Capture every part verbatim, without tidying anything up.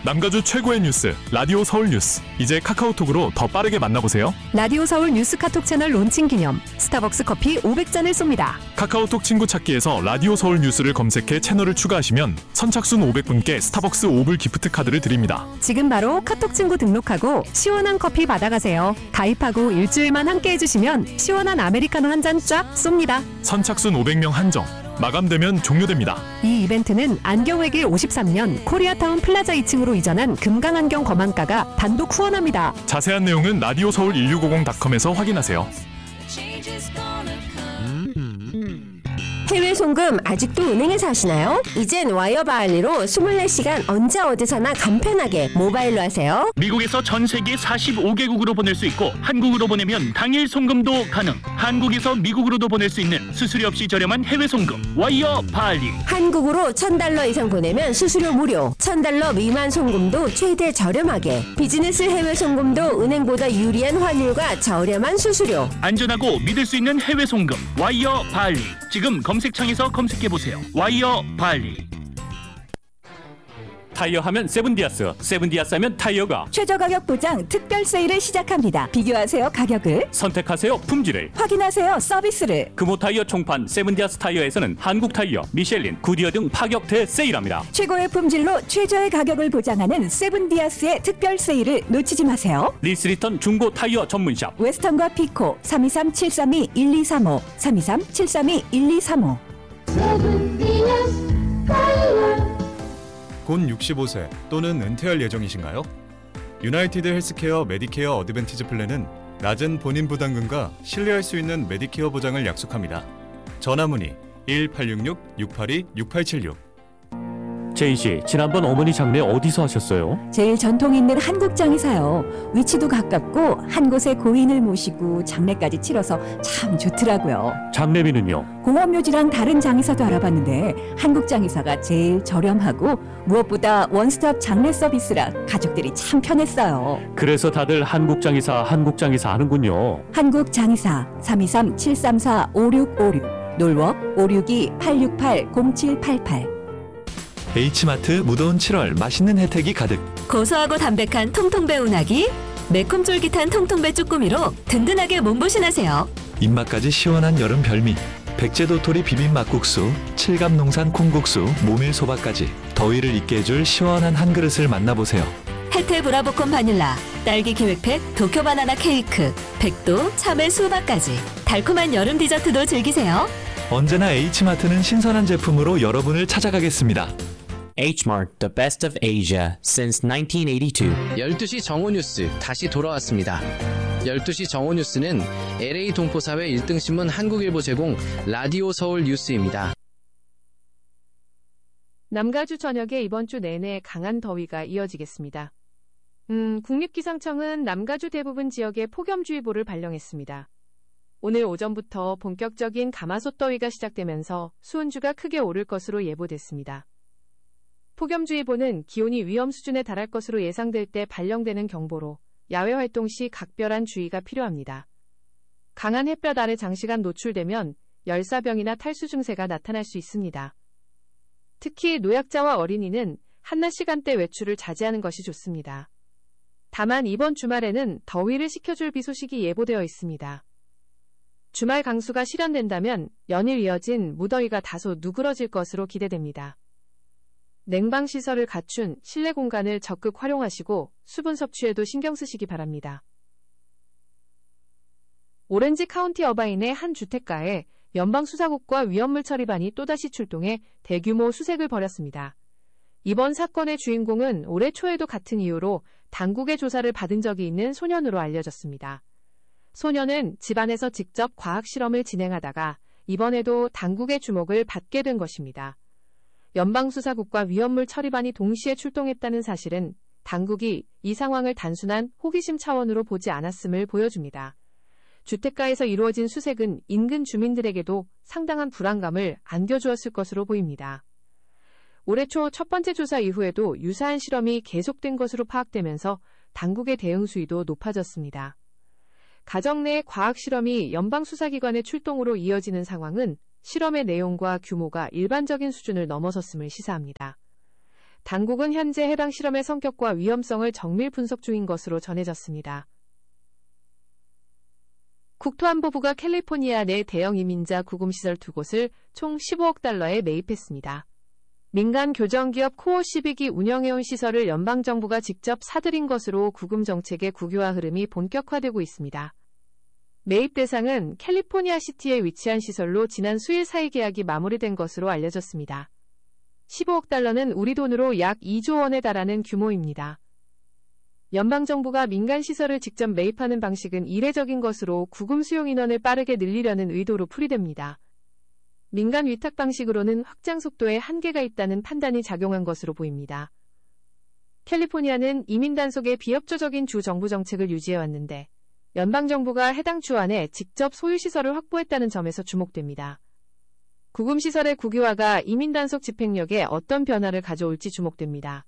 남가주 최고의 뉴스 라디오 서울 뉴스, 이제 카카오톡으로 더 빠르게 만나보세요. 라디오 서울 뉴스 카톡 채널 론칭 기념 스타벅스 커피 오백 잔을 쏩니다. 카카오톡 친구 찾기에서 라디오 서울 뉴스를 검색해 채널을 추가하시면 선착순 오백 분께 스타벅스 오 불 기프트 카드를 드립니다. 지금 바로 카톡 친구 등록하고 시원한 커피 받아가세요. 가입하고 일주일만 함께 해주시면 시원한 아메리카노 한 잔 쫙 쏩니다. 선착순 오백 명 한정, 마감되면 종료됩니다. 이 이벤트는 안경외길 오십삼 년 코리아타운 플라자 이 층으로 이전한 금강안경 검안가가 단독 후원합니다. 자세한 내용은 라디오 서울 일육오공 닷컴에서 확인하세요. 해외 송금 아직도 은행에서 하시나요? 이젠 와이어바알리로 이십사 시간 언제 어디서나 간편하게 모바일로 하세요. 미국에서 전 세계 사십오 개국으로 보낼 수 있고 한국으로 보내면 당일 송금도 가능. 한국에서 미국으로도 보낼 수 있는 수수료 없이 저렴한 해외 송금 와이어바알리. 한국으로 천 달러 이상 보내면 수수료 무료. 천 달러 미만 송금도 최대 저렴하게. 비즈니스 해외 송금도 은행보다 유리한 환율과 저렴한 수수료. 안전하고 믿을 수 있는 해외 송금 와이어바알리. 지금 검색창에서 검색해보세요. 와이어바알리. 타이어 하면 세븐디아스, 세븐디아스 하면 타이어가 최저 가격 보장 특별 세일을 시작합니다. 비교하세요 가격을, 선택하세요 품질을, 확인하세요 서비스를. 금호 타이어 총판 세븐디아스 타이어에서는 한국 타이어, 미셸린, 구디어 등 파격 대세일합니다. 최고의 품질로 최저의 가격을 보장하는 세븐디아스의 특별 세일을 놓치지 마세요. 리스리턴 중고 타이어 전문샵 웨스턴과 피코 삼이삼 칠삼이 일이삼오 삼이삼 칠삼이 일이삼오. 곧 육십오 세 또는 은퇴할 예정이신가요? 유나이티드 헬스케어 메디케어 어드밴티지 플랜은 낮은 본인 부담금과 신뢰할 수 있는 메디케어 보장을 약속합니다. 전화 문의 일 팔육육 육팔이 육팔칠육. 제이씨, 지난번 어머니 장례 어디서 하셨어요? 제일 전통 있는 한국장이사요. 위치도 가깝고 한 곳에 고인을 모시고 장례까지 치러서 참 좋더라고요. 장례비는요? 공원묘지랑 다른 장의사도 알아봤는데 한국장의사가 제일 저렴하고 무엇보다 원스톱 장례 서비스라 가족들이 참 편했어요. 그래서 다들 한국장의사 한국장의사 하는군요. 한국장의사 삼이삼 칠삼사 오육오육, 놀워 오육이 팔육팔 공칠팔팔. H마트 무더운 칠월 맛있는 혜택이 가득. 고소하고 담백한 통통배 운하기, 매콤 쫄깃한 통통배 쭈꾸미로 든든하게 몸보신하세요. 입맛까지 시원한 여름 별미. 백제도토리 비빔 막국수, 칠갑농산 콩국수, 모밀소바까지 더위를 잊게 해줄 시원한 한 그릇을 만나보세요. 혜태 브라보콘 바닐라, 딸기 기획팩 도쿄 바나나 케이크, 백도 참외 수박까지 달콤한 여름 디저트도 즐기세요. 언제나 H마트는 신선한 제품으로 여러분을 찾아가겠습니다. Hmart, the best of Asia since nineteen eighty-two. 열두 시 정오뉴스 다시 돌아왔습니다. 열두 시 정오뉴스는 엘에이 동포사회 일 등 신문 한국일보 제공 라디오 서울 뉴스입니다. 남가주 전역에 이번 주 내내 강한 더위가 이어지겠습니다. 음, 국립기상청은 남가주 대부분 지역에 폭염주의보를 발령했습니다. 오늘 오전부터 본격적인 가마솥 더위가 시작되면서 수온주가 크게 오를 것으로 예보됐습니다. 폭염주의보는 기온이 위험 수준에 달할 것으로 예상될 때 발령되는 경보로 야외 활동 시 각별한 주의가 필요합니다. 강한 햇볕 아래 장시간 노출되면 열사병이나 탈수 증세가 나타날 수 있습니다. 특히 노약자와 어린이는 한낮 시간대 외출을 자제하는 것이 좋습니다. 다만 이번 주말에는 더위를 식혀줄 비 소식이 예보되어 있습니다. 주말 강수가 실현된다면 연일 이어진 무더위가 다소 누그러질 것으로 기대됩니다. 냉방시설을 갖춘 실내 공간을 적극 활용하시고 수분 섭취에도 신경 쓰시기 바랍니다. 오렌지 카운티 어바인의 한 주택가에 연방수사국과 위험물 처리반이 또다시 출동해 대규모 수색을 벌였습니다. 이번 사건의 주인공은 올해 초에도 같은 이유로 당국의 조사를 받은 적이 있는 소년으로 알려졌습니다. 소년은 집안에서 직접 과학실험을 진행하다가 이번에도 당국의 주목을 받게 된 것입니다. 연방수사국과 위험물 처리반이 동시에 출동했다는 사실은 당국이 이 상황을 단순한 호기심 차원으로 보지 않았음을 보여줍니다. 주택가에서 이루어진 수색은 인근 주민들에게도 상당한 불안감을 안겨주었을 것으로 보입니다. 올해 초 첫 번째 조사 이후에도 유사한 실험이 계속된 것으로 파악되면서 당국의 대응 수위도 높아졌습니다. 가정 내 과학실험이 연방수사기관의 출동으로 이어지는 상황은 실험의 내용과 규모가 일반적인 수준을 넘어섰음을 시사합니다. 당국은 현재 해당 실험의 성격과 위험성을 정밀 분석 중인 것으로 전해졌습니다. 국토안보부가 캘리포니아 내 대형 이민자 구금시설 두 곳을 총 십오억 달러에 매입했습니다. 민간 교정기업 코어시빅이 운영해온 시설을 연방정부가 직접 사들인 것으로 구금 정책의 국유화 흐름이 본격화되고 있습니다. 매입 대상은 캘리포니아 시티에 위치한 시설로 지난 수일 사이 계약이 마무리된 것으로 알려졌습니다. 십오억 달러는 우리 돈으로 약 이조 원에 달하는 규모입니다. 연방정부가 민간시설을 직접 매입하는 방식은 이례적인 것으로 구금 수용 인원을 빠르게 늘리려는 의도로 풀이됩니다. 민간 위탁 방식으로는 확장 속도에 한계가 있다는 판단이 작용한 것으로 보입니다. 캘리포니아는 이민 단속의 비협조적인 주 정부 정책을 유지해왔는데 연방정부가 해당 주 안에 직접 소유시설을 확보했다는 점에서 주목됩니다. 구금시설의 국유화가 이민 단속 집행력에 어떤 변화를 가져올지 주목됩니다.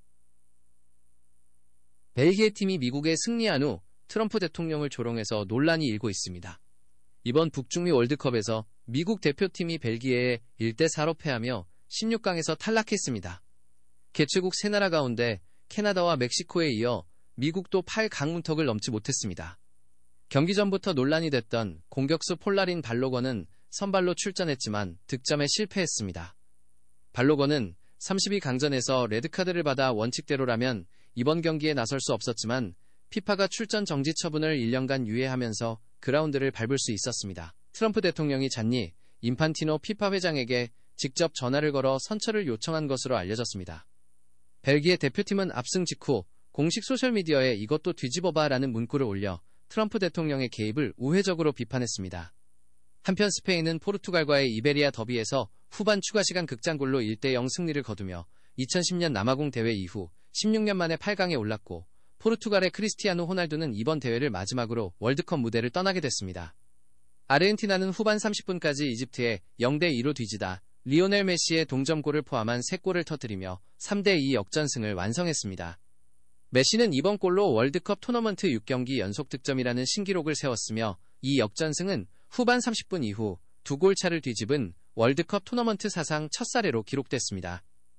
벨기에 팀이 미국에 승리한 후 트럼프 대통령을 조롱해서 논란이 일고 있습니다. 이번 북중미 월드컵에서 미국 대표팀이 벨기에에 일 대 사로 패하며 십육 강에서 탈락했습니다. 개최국 세 나라 가운데 캐나다와 멕시코에 이어 미국도 팔 강 문턱을 넘지 못했습니다. 경기 전부터 논란이 됐던 공격수 폴라린 발로건은 선발로 출전했지만 득점에 실패했습니다. 발로건은 삼십이 강전에서 레드카드를 받아 원칙대로라면 이번 경기에 나설 수 없었지만 피파가 출전 정지 처분을 일 년간 유예하면서 그라운드를 밟을 수 있었습니다. 트럼프 대통령이 잔니 인판티노 피파 회장에게 직접 전화를 걸어 선처를 요청한 것으로 알려졌습니다. 벨기에 대표팀은 압승 직후 공식 소셜미디어에 이것도 뒤집어봐 라는 문구를 올려 트럼프 대통령의 개입을 우회적으로 비판했습니다. 한편 스페인은 포르투갈과의 이베리아 더비에서 후반 추가시간 극장골로 일 대 영 승리를 거두며 이천십 년 남아공 대회 이후 십육 년 만에 팔 강에 올랐고 포르투갈의 크리스티아노 호날두는 이번 대회를 마지막으로 월드컵 무대를 떠나게 됐습니다. 아르헨티나는 후반 삼십 분까지 이집트에 영 대 이로 뒤지다 리오넬 메시의 동점골을 포함한 세 골을 터뜨리며 삼 대 이 역전승을 완성했습니다. 메시는 이번 골로 월드컵 토너먼트 육 경기 연속 득점이라는 신기록을 세웠으며 이 역전승은 후반 삼십 분 이후 두 골 차를 뒤집은 월드컵 토너먼트 사상 첫 사례로 기록됐습니다.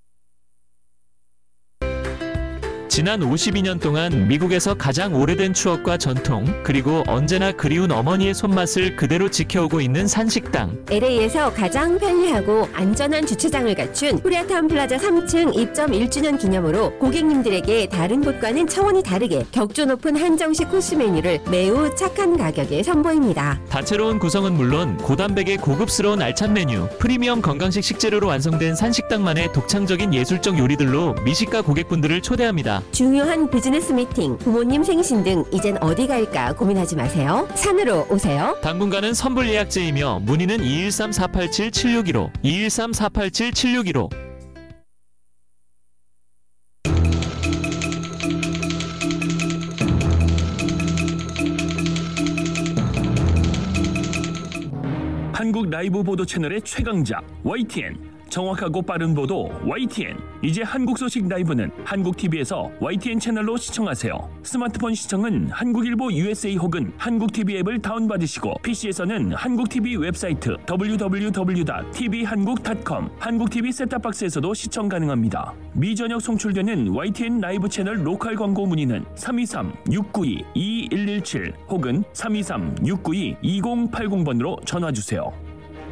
지난 오십이 년 동안 미국에서 가장 오래된 추억과 전통, 그리고 언제나 그리운 어머니의 손맛을 그대로 지켜오고 있는 산식당. 엘에이에서 가장 편리하고 안전한 주차장을 갖춘 코리아타운 플라자 삼 층 입점 일 주년 기념으로 고객님들에게 다른 곳과는 차원이 다르게 격조 높은 한정식 코스 메뉴를 매우 착한 가격에 선보입니다. 다채로운 구성은 물론 고단백의 고급스러운 알찬 메뉴, 프리미엄 건강식 식재료로 완성된 산식당만의 독창적인 예술적 요리들로 미식가 고객분들을 초대합니다. 중요한 비즈니스 미팅, 부모님 생신 등 이젠 어디 갈까 고민하지 마세요. 산으로 오세요. 당분간은 선불 예약제이며 문의는 이일삼 사팔칠 칠육일오, 이일삼 사팔칠 칠육일오. 한국 라이브 보도 채널의 최강자 와이티엔, 정확하고 빠른 보도 와이티엔. 이제 한국 소식 라이브는 한국티비에서 와이티엔 채널로 시청하세요. 스마트폰 시청은 한국일보 유에스에이 혹은 한국티비 앱을 다운받으시고 피시에서는 한국티비 웹사이트 더블유 더블유 더블유 닷 티비한국 닷 컴, 한국티비 셋탑박스에서도 시청 가능합니다. 미전역 송출되는 와이티엔 라이브 채널 로컬 광고 문의는 삼이삼 육구이 이일일칠 혹은 삼이삼 육구이 이공팔공 번으로 전화주세요.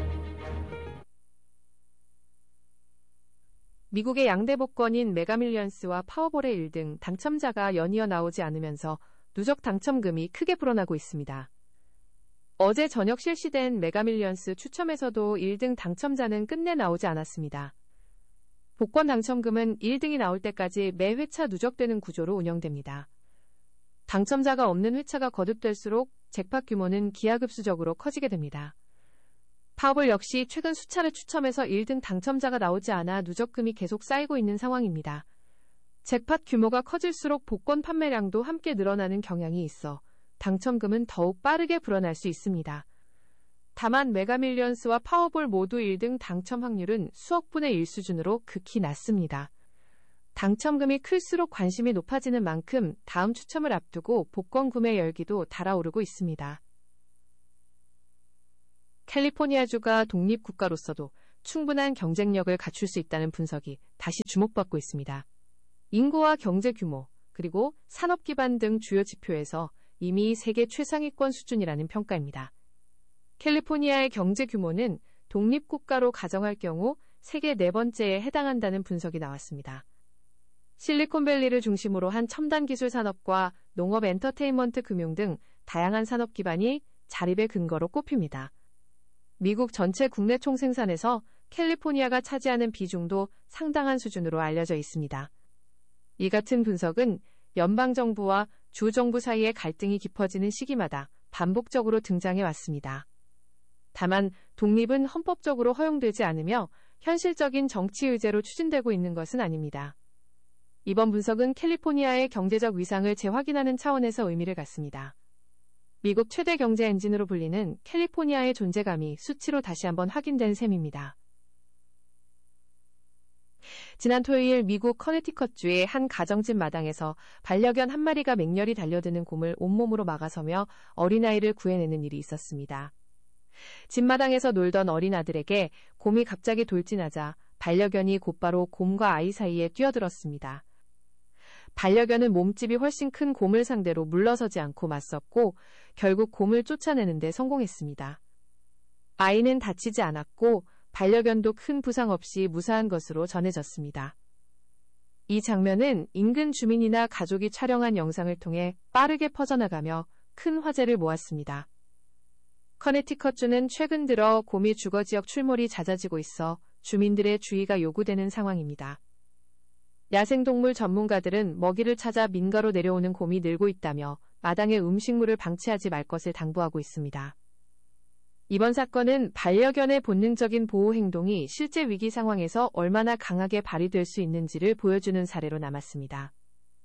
미국의 양대 복권인 메가밀리언스와 파워볼의 일 등 당첨자가 연이어 나오지 않으면서 누적 당첨금이 크게 불어나고 있습니다. 어제 저녁 실시된 메가밀리언스 추첨에서도 일 등 당첨자는 끝내 나오지 않았습니다. 복권 당첨금은 일 등이 나올 때까지 매 회차 누적되는 구조로 운영됩니다. 당첨자가 없는 회차가 거듭될수록 잭팟 규모는 기하급수적으로 커지게 됩니다. 파워볼 역시 최근 수차례 추첨에서 일 등 당첨자가 나오지 않아 누적금이 계속 쌓이고 있는 상황입니다. 잭팟 규모가 커질수록 복권 판매량도 함께 늘어나는 경향이 있어 당첨금은 더욱 빠르게 불어날 수 있습니다. 다만 메가밀리언스와 파워볼 모두 일 등 당첨 확률은 수억분의 일 수준으로 극히 낮습니다. 당첨금이 클수록 관심이 높아지는 만큼 다음 추첨을 앞두고 복권 구매 열기도 달아오르고 있습니다. 캘리포니아주가 독립국가로서도 충분한 경쟁력을 갖출 수 있다는 분석이 다시 주목받고 있습니다. 인구와 경제 규모, 그리고 산업 기반 등 주요 지표에서 이미 세계 최상위권 수준이라는 평가입니다. 캘리포니아의 경제 규모는 독립국가로 가정할 경우 세계 네 번째에 해당한다는 분석이 나왔습니다. 실리콘밸리를 중심으로 한 첨단 기술 산업과 농업, 엔터테인먼트, 금융 등 다양한 산업 기반이 자립의 근거로 꼽힙니다. 미국 전체 국내 총생산에서 캘리포니아가 차지하는 비중도 상당한 수준으로 알려져 있습니다. 이 같은 분석은 연방정부와 주정부 사이의 갈등이 깊어지는 시기마다 반복적으로 등장해 왔습니다. 다만 독립은 헌법적으로 허용되지 않으며 현실적인 정치 의제로 추진되고 있는 것은 아닙니다. 이번 분석은 캘리포니아의 경제적 위상을 재확인하는 차원에서 의미를 갖습니다. 미국 최대 경제 엔진으로 불리는 캘리포니아의 존재감이 수치로 다시 한번 확인된 셈입니다. 지난 토요일 미국 커네티컷주의 한 가정집 마당에서 반려견 한 마리가 맹렬히 달려드는 곰을 온몸으로 막아서며 어린아이를 구해내는 일이 있었습니다. 집 마당에서 놀던 어린 아들에게 곰이 갑자기 돌진하자 반려견이 곧바로 곰과 아이 사이에 뛰어들었습니다. 반려견은 몸집이 훨씬 큰 곰을 상대로 물러서지 않고 맞섰고 결국 곰을 쫓아내는 데 성공했습니다. 아이는 다치지 않았고 반려견도 큰 부상 없이 무사한 것으로 전해졌습니다. 이 장면은 인근 주민이나 가족이 촬영한 영상을 통해 빠르게 퍼져나가며 큰 화제를 모았습니다. 커네티컷주는 최근 들어 곰이 주거 지역 출몰이 잦아지고 있어 주민들의 주의가 요구되는 상황입니다. 야생동물 전문가들은 먹이를 찾아 민가로 내려오는 곰이 늘고 있다며 마당에 음식물을 방치하지 말 것을 당부하고 있습니다. 이번 사건은 반려견의 본능적인 보호 행동이 실제 위기 상황에서 얼마나 강하게 발휘될 수 있는지를 보여주는 사례로 남았습니다.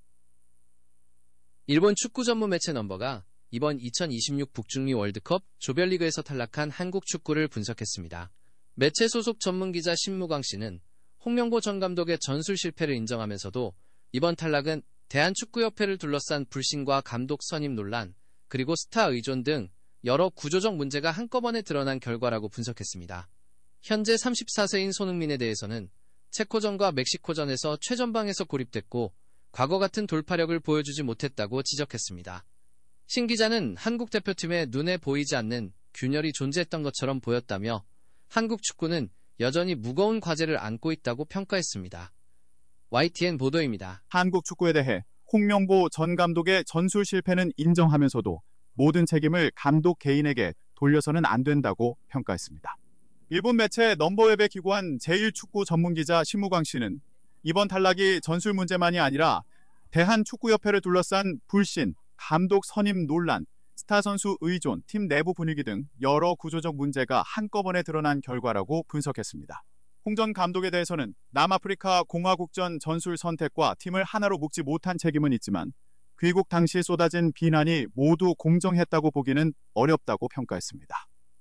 일본 축구 전문 매체 넘버가 이번 이천이십육 북중미 월드컵 조별리그에서 탈락한 한국 축구를 분석했습니다. 매체 소속 전문기자 신무광 씨는 홍명보 전 감독의 전술 실패를 인정하면서도 이번 탈락은 대한축구협회를 둘러싼 불신과 감독 선임 논란, 그리고 스타 의존 등 여러 구조적 문제가 한꺼번에 드러난 결과라고 분석했습니다. 현재 서른네 세인 손흥민에 대해서는 체코전과 멕시코전에서 최전방에서 고립됐고 과거 같은 돌파력을 보여주지 못했다고 지적했습니다. 신 기자는 한국 대표팀에 눈에 보이지 않는 균열이 존재했던 것처럼 보였다며 한국 축구는 여전히 무거운 과제를 안고 있다고 평가했습니다. 와이티엔 보도입니다. 한국 축구에 대해 홍명보 전 감독의 전술 실패는 인정하면서도 모든 책임을 감독 개인에게 돌려서는 안 된다고 평가했습니다. 일본 매체 넘버웹에 기고한 제일 축구 전문기자 신무광 씨는 이번 탈락이 전술 문제만이 아니라 대한축구협회를 둘러싼 불신, 감독 선임 논란, 스타 선수 의존, 팀 내부 분위기 등 여러 구조적 문제가 한꺼번에 드러난 결과라고 분석했습니다. 홍 전 감독에 대해서는 남아프리카 공화국전 전술 선택과 팀을 하나로 묶지 못한 책임은 있지만 귀국 당시 쏟아진 비난이 모두 공정했다고 보기는 어렵다고 평가했습니다.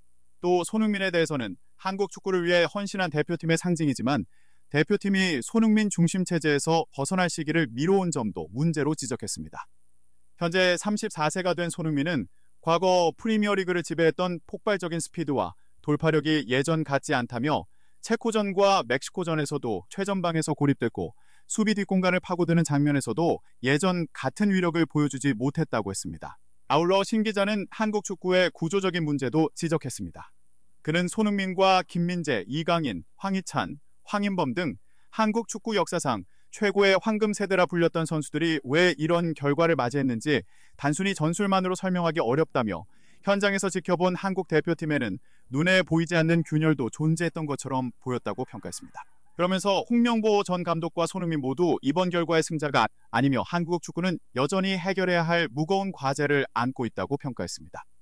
또 손흥민에 대해서는 한국 축구를 위해 헌신한 대표팀의 상징이지만 대표팀이 손흥민 중심 체제에서 벗어날 시기를 미뤄온 점도 문제로 지적했습니다. 현재 서른네 세가 된 손흥민은 과거 프리미어리그를 지배했던 폭발적인 스피드와 돌파력이 예전 같지 않다며 체코전과 멕시코전에서도 최전방에서 고립됐고 수비 뒷공간을 파고드는 장면에서도 예전 같은 위력을 보여주지 못했다고 했습니다. 아울러 신 기자는 한국 축구의 구조적인 문제도 지적했습니다. 그는 손흥민과 김민재, 이강인, 황희찬, 황인범 등 한국 축구 역사상 최고의 황금 세대라 불렸던 선수들이 왜 이런 결과를 맞이했는지 단순히 전술만으로 설명하기 어렵다며 현장에서 지켜본 한국 대표팀에는 눈에 보이지 않는 균열도 존재했던 것처럼 보였다고 평가했습니다. 그러면서 홍명보 전 감독과 손흥민 모두 이번 결과의 승자가 아니며 한국 축구는 여전히 해결해야 할 무거운 과제를 안고 있다고 평가했습니다.